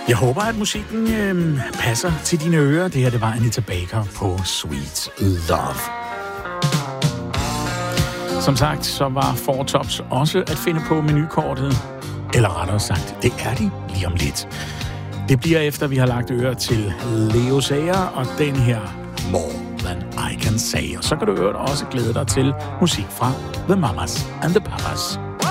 Jeg håber, at musikken passer til dine ører. Det her, det var Anita Baker på Sweet Love. Som sagt, så var Four Tops også at finde på menukortet. Eller rettere sagt, det er de lige om lidt. Det bliver efter, vi har lagt øre til Leo Sayer og den her More Than I Can Say. Og så kan du også glæde dig til musik fra The Mamas and the Papas.